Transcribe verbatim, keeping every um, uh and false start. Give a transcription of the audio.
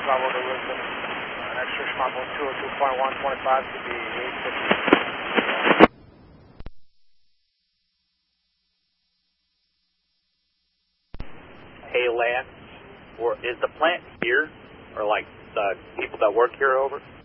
Bravo to Lisbon. Uh, next search module two oh two point one twenty-five should be eight fifty. Hey, Lance, or is the plant here, or like the people that work here over?